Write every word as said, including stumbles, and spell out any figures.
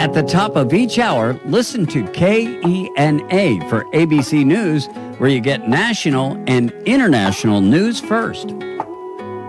At the top of each hour, listen to K E N A for A B C News, where you get national and international news first.